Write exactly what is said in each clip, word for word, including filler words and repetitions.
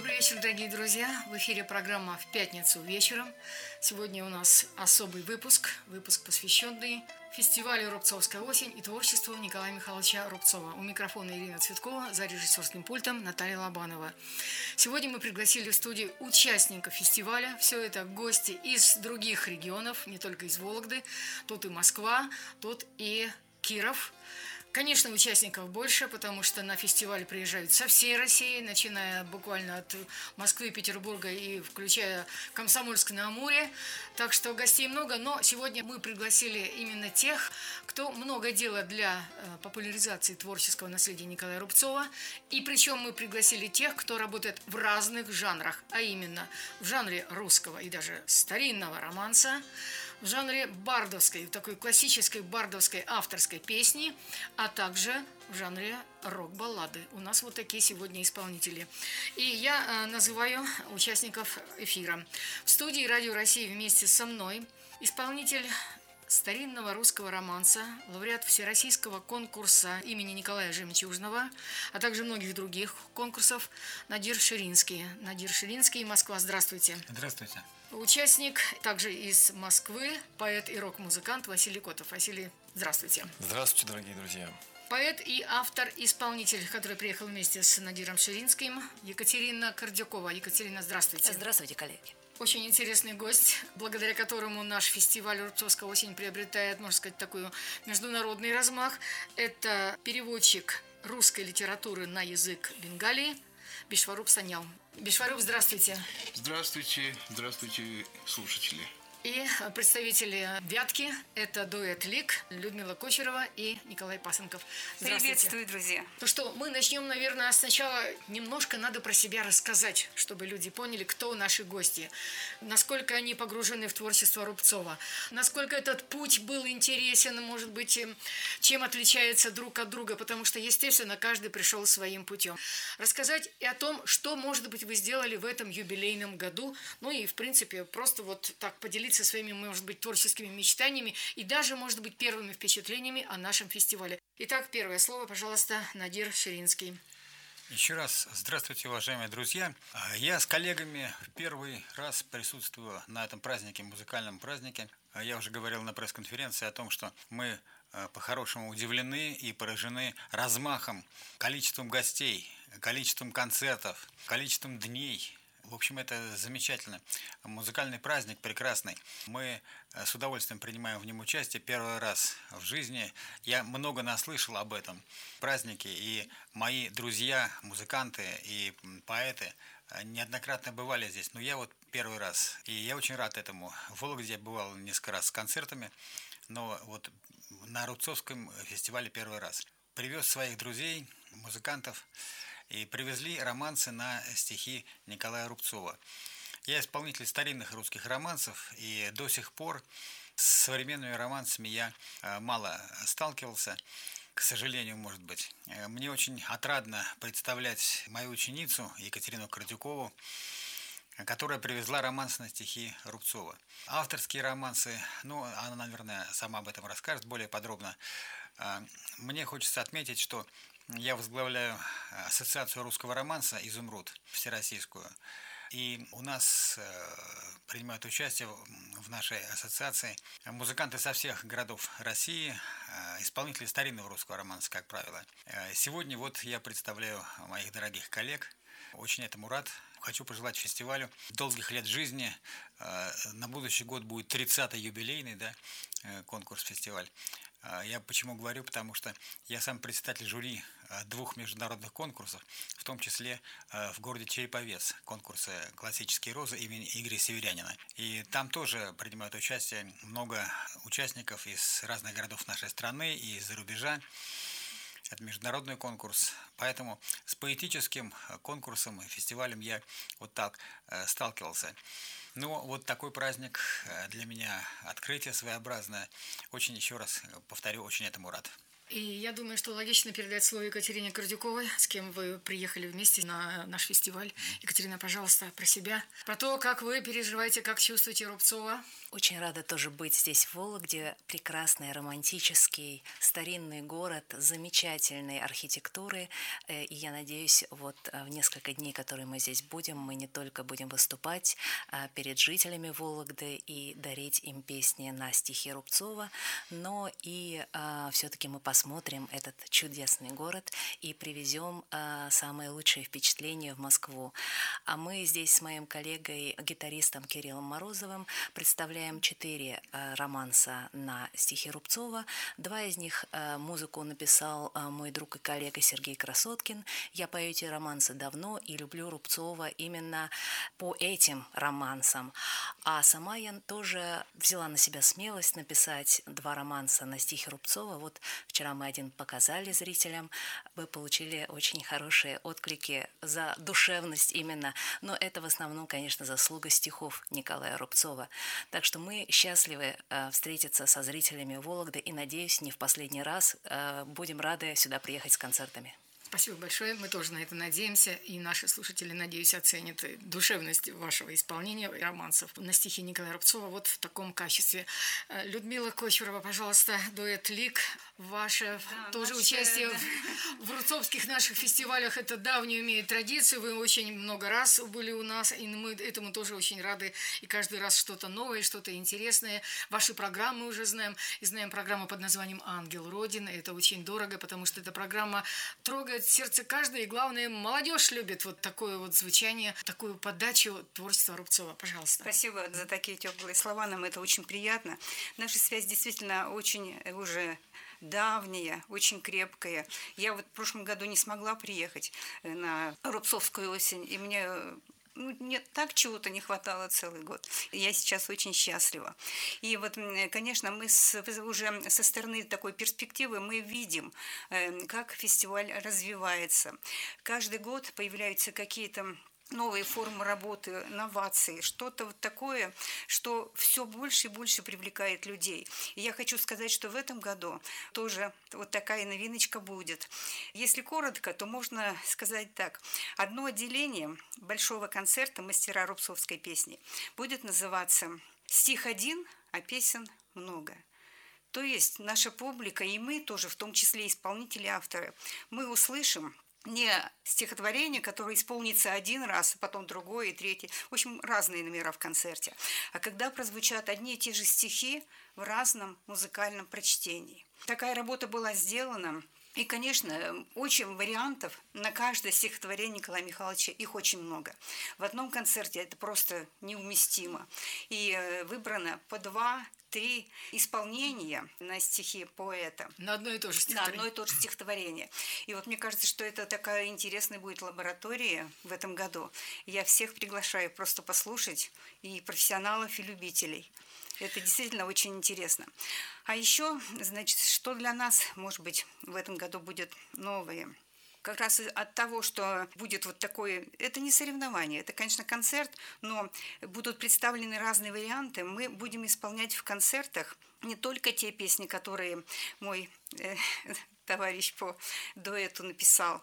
Добрый вечер, дорогие друзья. В эфире программа «В пятницу вечером». Сегодня у нас особый выпуск, выпуск, посвященный фестивалю «Рубцовская осень» и творчеству Николая Михайловича Рубцова. У микрофона Ирина Цветкова, за режиссерским пультом Наталья Лобанова. Сегодня мы пригласили в студию участников фестиваля. Все это гости из других регионов, не только из Вологды. Тут и Москва, тут и Киров. Конечно, участников больше, потому что на фестиваль приезжают со всей России, начиная буквально от Москвы, Петербурга и включая Комсомольск-на-Амуре. Так что гостей много, но сегодня мы пригласили именно тех, кто много делает для популяризации творческого наследия Николая Рубцова. И причем мы пригласили тех, кто работает в разных жанрах, а именно в жанре русского и даже старинного романса, в жанре бардовской, такой классической бардовской авторской песни, а также в жанре рок-баллады. У нас вот такие сегодня исполнители. И я э, называю участников эфира. В студии Радио России вместе со мной исполнитель старинного русского романса, лауреат Всероссийского конкурса имени Николая Жемчужного, а также многих других конкурсов Надир Ширинский. Надир Ширинский, Москва, здравствуйте. Здравствуйте. Участник также из Москвы, поэт и рок-музыкант Василий Котов. Василий, здравствуйте. Здравствуйте, дорогие друзья. Поэт и автор-исполнитель, который приехал вместе с Надиром Ширинским, Екатерина Кардякова. Екатерина, здравствуйте. Здравствуйте, коллеги. Очень интересный гость, благодаря которому наш фестиваль «Рубцовская осень» приобретает, можно сказать, такой международный размах. Это переводчик русской литературы на язык Бенгалии Бишваруб Санял. Бишваруб, здравствуйте. Здравствуйте, здравствуйте, слушатели. И представители Вятки – это дуэт Лик, Людмила Кочерова и Николай Пасынков. Приветствую, друзья. Ну что, мы начнем, наверное, сначала немножко надо про себя рассказать, чтобы люди поняли, кто наши гости, насколько они погружены в творчество Рубцова, насколько этот путь был интересен, может быть, чем отличается друг от друга, потому что, естественно, каждый пришел своим путем. Рассказать и о том, что, может быть, вы сделали в этом юбилейном году, ну и, в принципе, просто вот так поделиться со своими, может быть, творческими мечтаниями и даже, может быть, первыми впечатлениями о нашем фестивале. Итак, первое слово, пожалуйста, Надир Ширинский. Еще раз здравствуйте, уважаемые друзья. Я с коллегами в первый раз присутствую на этом празднике, музыкальном празднике. Я уже говорил на пресс-конференции о том, что мы по-хорошему удивлены и поражены размахом, количеством гостей, количеством концертов, количеством дней. В общем, это замечательно. Музыкальный праздник прекрасный. Мы с удовольствием принимаем в нем участие первый раз в жизни. Я много наслышал об этом празднике, и мои друзья, музыканты и поэты неоднократно бывали здесь, но я вот первый раз. И я очень рад этому. В Вологде я бывал несколько раз с концертами, но вот на Рубцовском фестивале первый раз. Привез своих друзей, музыкантов, и привезли романсы на стихи Николая Рубцова. Я исполнитель старинных русских романсов, и до сих пор с современными романсами я мало сталкивался, к сожалению, может быть. Мне очень отрадно представлять мою ученицу Екатерину Кардякову, которая привезла романс на стихи Рубцова. Авторские романсы, ну, она, наверное, сама об этом расскажет более подробно. Мне хочется отметить, что я возглавляю Ассоциацию русского романса «Изумруд» всероссийскую. И у нас принимают участие в нашей ассоциации музыканты со всех городов России, исполнители старинного русского романса, как правило. Сегодня вот я представляю моих дорогих коллег. Очень этому рад. Хочу пожелать фестивалю долгих лет жизни. На будущий год будет тридцатый юбилейный, да, конкурс-фестиваль. Я почему говорю, потому что я сам председатель жюри двух международных конкурсов, в том числе в городе Череповец, конкурса «Классические розы» имени Игоря Северянина. И там тоже принимают участие много участников из разных городов нашей страны и из-за рубежа. Это международный конкурс, поэтому с поэтическим конкурсом и фестивалем я вот так сталкивался. Ну, вот такой праздник для меня, открытие своеобразное. Очень, еще раз повторю, очень этому рад. И я думаю, что логично передать слово Екатерине Курдюковой, с кем вы приехали вместе на наш фестиваль. Екатерина, пожалуйста, про себя, про то, как вы переживаете, как чувствуете Рубцова. Очень рада тоже быть здесь, в Вологде. Прекрасный, романтический, старинный город, замечательной архитектуры. Э, И я надеюсь, вот э, в несколько дней, которые мы здесь будем, мы не только будем выступать а, перед жителями Вологды и дарить им песни на стихи Рубцова, но и все-таки мы посмотрим этот чудесный город и привезем а, самые лучшие впечатления в Москву. А мы здесь с моим коллегой, гитаристом Кириллом Морозовым, представляем четыре а, романса на стихи Рубцова. Два из них а, музыку написал а, мой друг и коллега Сергей Красоткин. Я пою эти романсы давно и люблю Рубцова именно по этим романсам. А сама я тоже взяла на себя смелость написать два романса на стихи Рубцова. Вот вчера мы один показали зрителям. Вы получили очень хорошие отклики за душевность именно. Но это в основном, конечно, заслуга стихов Николая Рубцова. Так что мы счастливы э, встретиться со зрителями Вологды и, надеюсь, не в последний раз э, будем рады сюда приехать с концертами. Спасибо большое. Мы тоже на это надеемся. И наши слушатели, надеюсь, оценят душевность вашего исполнения романсов на стихи Николая Рубцова вот в таком качестве. Людмила Кочурова, пожалуйста, дуэт «Лик». Ваше да, тоже наше, участие да. в, в рубцовских наших фестивалях. Это давнюю имеет традицию. Вы очень много раз были у нас, и мы этому тоже очень рады. И каждый раз что-то новое, что-то интересное. Ваши программы уже знаем. И знаем программу под названием «Ангел Родины». Это очень дорого, потому что эта программа трогает сердце каждой, и главное, молодежь любит вот такое вот звучание, такую подачу творчества Рубцова. Пожалуйста. Спасибо за такие теплые слова, нам это очень приятно. Наша связь действительно очень уже давняя, очень крепкая. Я вот в прошлом году не смогла приехать на Рубцовскую осень, и мне... Ну, мне так чего-то не хватало целый год. Я сейчас очень счастлива. И вот, конечно, мы с, уже со стороны такой перспективы мы видим, как фестиваль развивается. Каждый год появляются какие-то новые формы работы, новации, что-то вот такое, что все больше и больше привлекает людей. И я хочу сказать, что в этом году тоже вот такая новиночка будет. Если коротко, то можно сказать так. Одно отделение большого концерта «Мастера рубцовской песни» будет называться «Стих один, а песен много». То есть наша публика, и мы тоже, в том числе исполнители, авторы, мы услышим не стихотворение, которое исполнится один раз, а потом другой и третий. В общем, разные номера в концерте. А когда прозвучат одни и те же стихи в разном музыкальном прочтении. Такая работа была сделана. И, конечно, очень вариантов на каждое стихотворение Николая Михайловича, их очень много. В одном концерте это просто неуместимо. И выбрано по два, три исполнения на стихи поэта. На одно и то же стихотворение. На одно и то же стихотворение. И вот мне кажется, что это такая интересная будет лаборатория в этом году. Я всех приглашаю просто послушать, и профессионалов, и любителей. Это действительно очень интересно. А еще, значит, что для нас, может быть, в этом году будет новое? Как раз от того, что будет вот такое, это не соревнование, это, конечно, концерт, но будут представлены разные варианты. Мы будем исполнять в концертах не только те песни, которые мой э, товарищ по дуэту написал,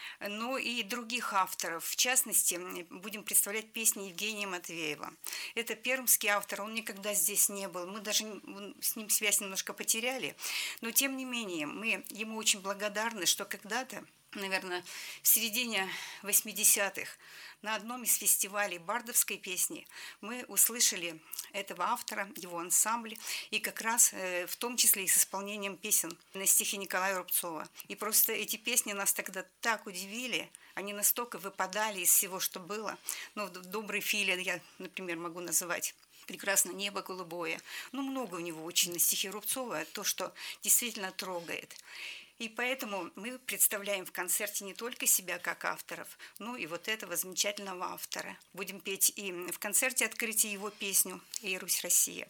но и других авторов. В частности, будем представлять песни Евгения Матвеева. Это пермский автор, он никогда здесь не был. Мы даже с ним связь немножко потеряли. Но, тем не менее, мы ему очень благодарны, что когда-то, наверное, в середине восьмидесятых, на одном из фестивалей бардовской песни мы услышали этого автора, его ансамбль, и как раз в том числе и с исполнением песен на стихи Николая Рубцова. И просто эти песни нас тогда так удивили, они настолько выпадали из всего, что было. Ну, «Добрый филин» я, например, могу называть. «Прекрасно небо голубое». Ну, много у него очень на стихи Рубцова, то, что действительно трогает. И поэтому мы представляем в концерте не только себя как авторов, но и вот этого замечательного автора. Будем петь и в концерте открытия его песню «И Русь, Россия»,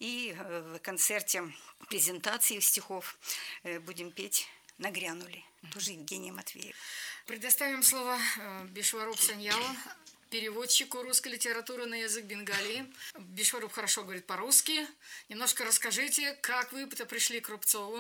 и в концерте презентации стихов будем петь «Нагрянули», тоже Евгения Матвеева. Предоставим слово Бишваруб Саньялу, переводчику русской литературы на язык бенгалии. Бишваруб хорошо говорит по-русски. Немножко расскажите, как вы пришли к Рубцову.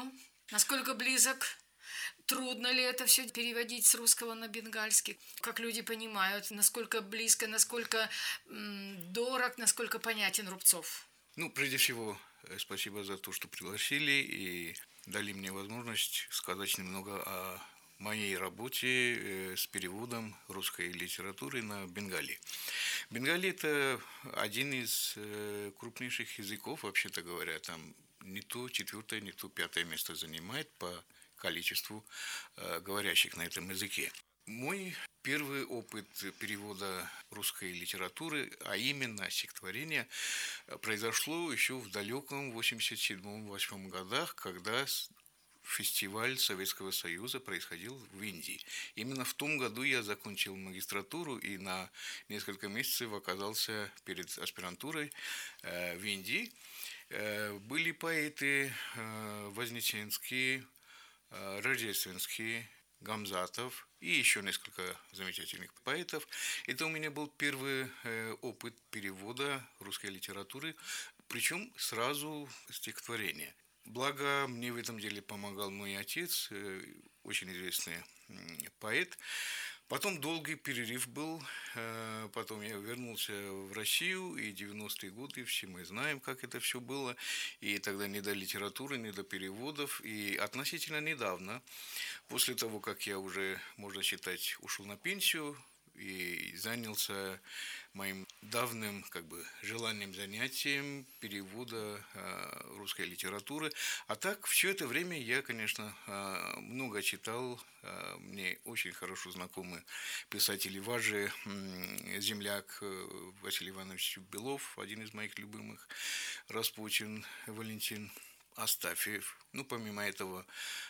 Насколько близок? Трудно ли это все переводить с русского на бенгальский? Как люди понимают, насколько близко, насколько м, дорог, насколько понятен Рубцов? Ну, прежде всего, э, спасибо за то, что пригласили и дали мне возможность сказать немного о моей работе э, с переводом русской литературы на бенгали. Бенгали – это один из э, крупнейших языков, вообще-то говоря, там не то четвертое, не то пятое место занимает по количеству э, говорящих на этом языке. Мой первый опыт перевода русской литературы, а именно стихотворения, произошло еще в далеком восемьдесят седьмом — восьмом годах, когда фестиваль Советского Союза происходил в Индии. Именно в том году я закончил магистратуру и на несколько месяцев оказался перед аспирантурой э, в Индии. Э, были поэты э, Вознесенский, э, Рождественский, Гамзатов и еще несколько замечательных поэтов. Это у меня был первый э, опыт перевода русской литературы, причем сразу стихотворения. Благо, мне в этом деле помогал мой отец, э, очень известный э, поэт. Потом долгий перерыв был, э, потом я вернулся в Россию, и девяностые годы, все мы знаем, как это все было, и тогда не до литературы, не до переводов, и относительно недавно, после того, как я уже, можно считать, ушел на пенсию и занялся моим давним как бы желанным занятием перевода э, русской литературы. А так, все это время я, конечно, э, много читал. Э, мне очень хорошо знакомы писатели Важи, э, земляк э, Василий Иванович Белов, один из моих любимых, Распутин, Валентин Астафьев. Ну, помимо этого,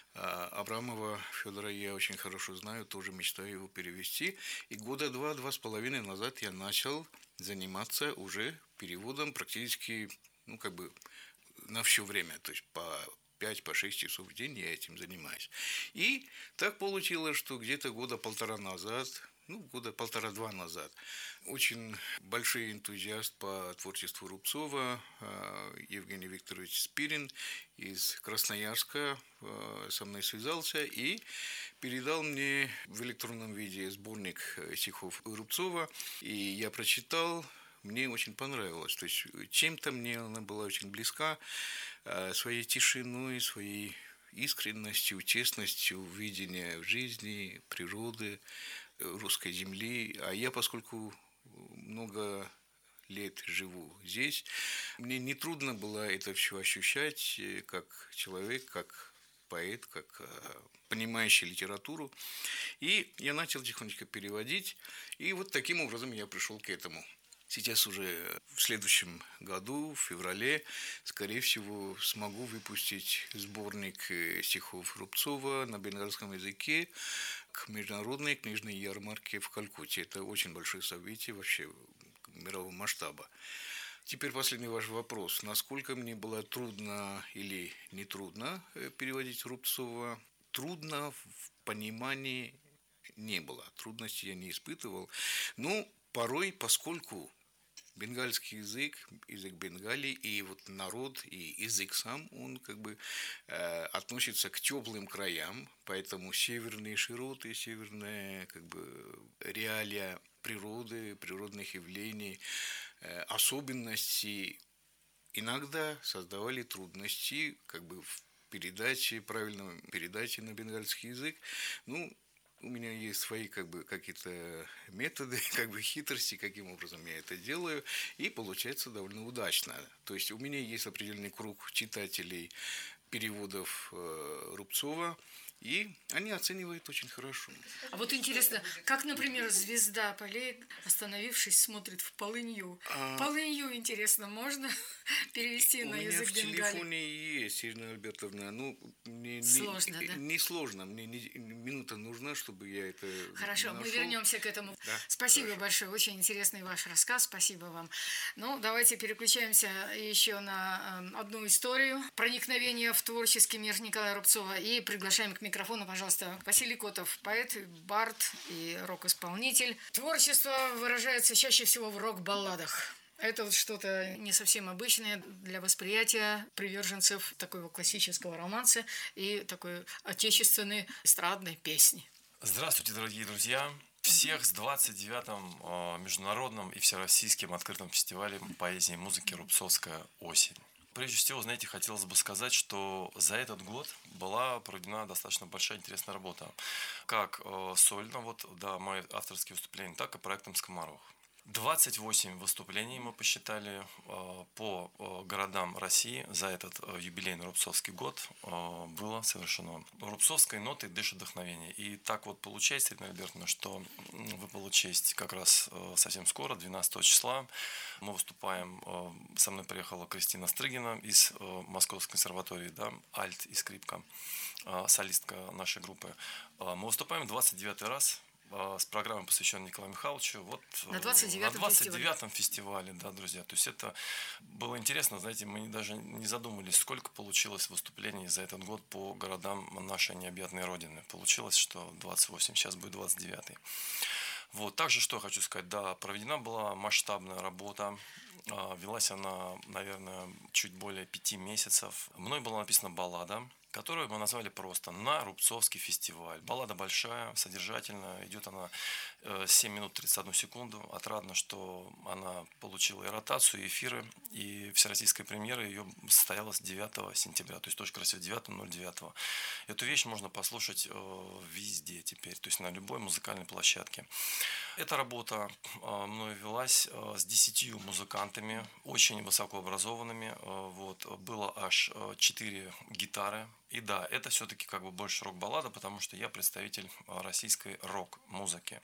Абрамова Федора я очень хорошо знаю, тоже мечтаю его перевести. И года два, два с половиной назад я начал заниматься уже переводом практически, ну, как бы на все время, то есть по пять по шесть часов в день я этим занимаюсь. И так получилось, что где-то года полтора назад, ну, года полтора-два назад, очень большой энтузиаст по творчеству Рубцова Евгений Викторович Спирин из Красноярска со мной связался и передал мне в электронном виде сборник стихов Рубцова. И я прочитал, мне очень понравилось. То есть чем-то мне она была очень близка, своей тишиной, своей искренностью, честностью видения жизни, природы, русской земли. А я, поскольку много лет живу здесь, мне нетрудно было это все ощущать как человек, как поэт, как понимающий литературу. И я начал тихонечко переводить, и вот таким образом я пришел к этому. Сейчас уже в следующем году, в феврале, скорее всего, смогу выпустить сборник стихов Рубцова на бенгальском языке к международной книжной ярмарке в Калькутте. Это очень большое событие вообще мирового масштаба. Теперь последний ваш вопрос. Насколько мне было трудно или не трудно переводить Рубцова? Трудно в понимании не было. Трудностей я не испытывал. Но порой, поскольку бенгальский язык, язык Бенгалии, и вот народ, и язык сам, он как бы э, относится к теплым краям, поэтому северные широты, северная как бы реалия природы, природных явлений, э, особенности иногда создавали трудности как бы в передаче, правильной передаче на бенгальский язык. Ну, у меня есть свои как бы какие-то методы, как бы хитрости, каким образом я это делаю, и получается довольно удачно. То есть у меня есть определенный круг читателей переводов э, Рубцова, и они оценивают очень хорошо. А вот интересно, как, например, звезда полей, остановившись, смотрит в полынью. А... Полынью, интересно, можно перевести на язык бенгалии? У меня в телефоне есть, Ирина Альбертовна. Ну, мне сложно, не, да? Не сложно, мне не, минута нужна, чтобы я это Хорошо, нашел. Мы вернемся к этому. Да, спасибо хорошо. большое, очень интересный ваш рассказ, спасибо вам. Ну, давайте переключаемся еще на одну историю проникновения в творческий мир Николая Рубцова и приглашаем к микрофону, пожалуйста, Василий Котов, поэт, бард и рок-исполнитель. Творчество выражается чаще всего в рок-балладах. Это вот что-то не совсем обычное для восприятия приверженцев такого классического романса и такой отечественной эстрадной песни. Здравствуйте, дорогие друзья! Всех с двадцать девятым э, международным и всероссийским открытым фестивалем поэзии и музыки «Рубцовская осень». Прежде всего, знаете, хотелось бы сказать, что за этот год была проведена достаточно большая интересная работа. Как э, сольно, вот, да, мои авторские выступления, так и проектом «Скоморох». двадцать восемь выступлений мы посчитали э, по э, городам России за этот э, юбилейный Рубцовский год э, было совершено. Рубцовской нотой дышит вдохновение. И так вот получается, Ирина Альбертовна, что выпала честь как раз э, совсем скоро, двенадцатого числа. Мы выступаем, э, со мной приехала Кристина Стрыгина из э, Московской консерватории, да, альт и скрипка, э, солистка нашей группы. Э, мы выступаем двадцать девятый раз с программой, посвященной Николаю Михайловичу. Вот на двадцать девятом, на двадцать девятом фестивале. фестивале, да, друзья. То есть это было интересно, знаете, мы даже не задумывались, сколько получилось выступлений за этот год по городам нашей необъятной родины. Получилось, что двадцать восемь, сейчас будет двадцать девятый. Вот, также, что я хочу сказать, да, проведена была масштабная работа. Велась она, наверное, чуть более пяти месяцев. Мной была написана баллада, которую мы назвали просто «На Рубцовский фестиваль». Баллада большая, содержательная, идет она семь минут тридцать одну секунду. Отрадно, что она получила и ротацию, и эфиры, и всероссийская премьера ее состоялась девятого сентября, то есть точка красиво девятого ноль девятого. Эту вещь можно послушать везде теперь, то есть на любой музыкальной площадке. Эта работа мной велась с десятью музыкантами, очень высокообразованными. Вот, было аж четыре гитары. И да, это все-таки как бы больше рок-баллада, потому что я представитель российской рок-музыки.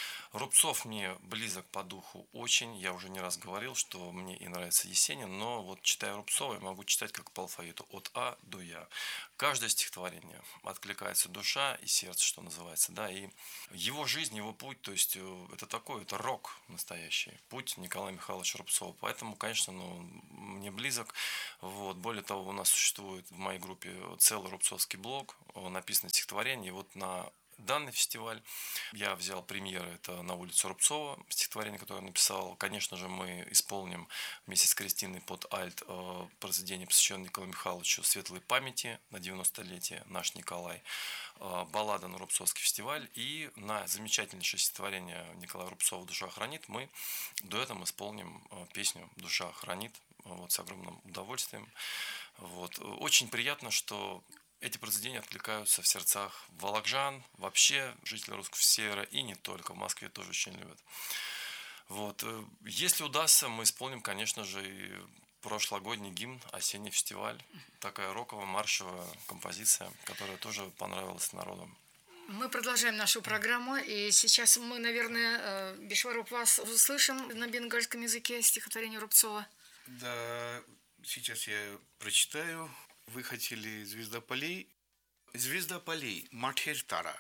Рубцов мне близок по духу очень. Я уже не раз говорил, что мне и нравится Есенин, но вот читая Рубцова, я могу читать как по алфавиту от А до Я. Каждое стихотворение откликается душа и сердце, что называется, да, и его жизнь, его путь, то есть это такой, это рок настоящий, путь Николая Михайловича Рубцова. Поэтому, конечно, ну, мне близок. Вот. Более того, у нас существует в моей группе целый рубцовский блог, написано стихотворение, и вот на данный фестиваль я взял премьеры, это «На улице Рубцова», стихотворение, которое я написал. Конечно же, мы исполним вместе с Кристиной под альт произведение, посвященное Николаю Михайловичу «Светлой памяти» на девяностолетие «Наш Николай», баллада на Рубцовский фестиваль, и на замечательнейшее стихотворение Николая Рубцова «Душа хранит» мы дуэтом исполним песню «Душа хранит», вот, с огромным удовольствием. Вот. Очень приятно, что эти произведения откликаются в сердцах волокжан, вообще жителей Русского Севера и не только. В Москве тоже очень любят. Вот. Если удастся, мы исполним, конечно же, и прошлогодний гимн «Осенний фестиваль». Такая роковая, маршевая композиция, которая тоже понравилась народу. Мы продолжаем нашу программу, и сейчас мы, наверное, Бишваруп, вас услышим на бенгальском языке стихотворение Рубцова. Да, сейчас я прочитаю. Вы хотели «Звезда полей». «Звезда полей», মাঠের তারা।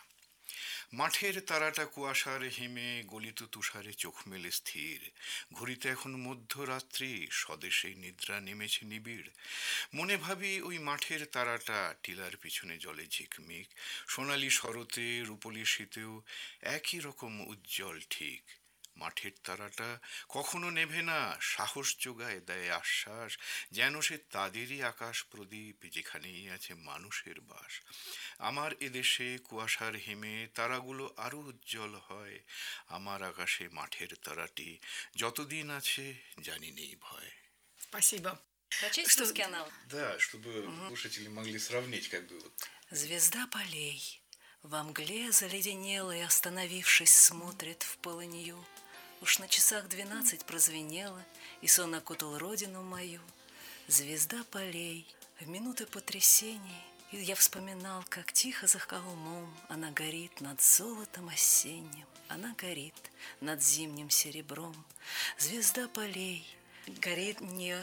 মাঠের তারাটা কুয়াশার হিমে গলিত তুষারে চোখ মেলে স্থির। ঘুরিতে এখন মধ্যরাত্রি, স্বদেশে নিদ্রা নেমেছে নিবিড়। মনে ভাবি ওই মাঠের তারাটা টিলার পিছনে জলে ঝিকমিক। সোনালি শরতে রূপলি শীতেও একই রকম উজ্জ্বল ঠিক। মাঠের তারাটা কখনো নেভে না, সাহস যোগায়, দেয় আশ্বাস, যেন সে তাদেরই আকাশ প্রদীপ, যেখানেই আছে মানুষের বাস। আমার এদেশে কুয়াশার হিমে তারাগুলো আরো উজ্জ্বল হয়। আমার আকাশে মাঠের তারাটি যতদিন আছে জানি নেই ভয়। Спасибо. Прочесть русский аналог? Да, чтобы угу. слушатели могли сравнить, как бы вот. Звезда полей во мгле заледенелой, остановившись, смотрит в полынью. Уж на часах двенадцать прозвенело, и сон окутал родину мою. Звезда полей в минуты потрясений, и я вспоминал, как тихо за холмом она горит над золотом осенним, она горит над зимним серебром. Звезда полей горит не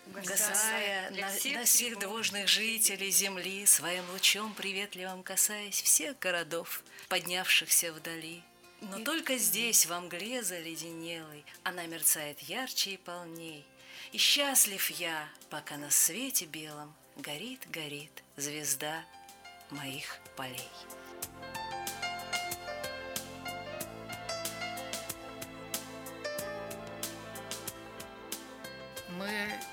гасая на, на всех двожных жителей земли, своим лучом приветливым касаясь всех городов, поднявшихся вдали. Но только здесь, во мгле заледенелой, она мерцает ярче и полней. И счастлив я, пока на свете белом горит, горит звезда моих полей.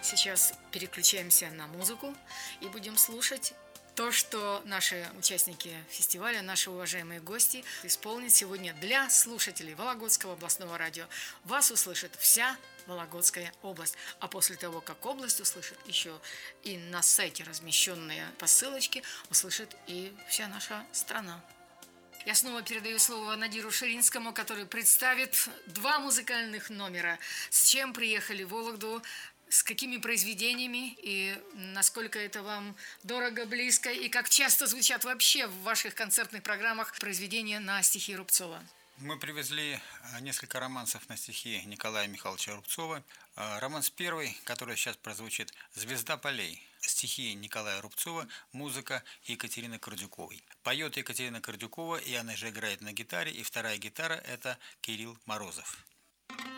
Сейчас переключаемся на музыку и будем слушать то, что наши участники фестиваля, наши уважаемые гости исполнят сегодня для слушателей Вологодского областного радио. Вас услышит вся Вологодская область. А после того, как область услышит, еще и на сайте размещенные посылочки услышит и вся наша страна. Я снова передаю слово Надиру Ширинскому, который представит два музыкальных номера. С чем приехали в Вологду, с какими произведениями и насколько это вам дорого, близко, и как часто звучат вообще в ваших концертных программах произведения на стихи Рубцова. Мы привезли несколько романсов на стихи Николая Михайловича Рубцова. Романс первый, который сейчас прозвучит, «Звезда полей». Стихи Николая Рубцова, музыка Екатерины Кардюковой. Поет Екатерина Кардюкова, и она же играет на гитаре, и вторая гитара – это Кирилл Морозов.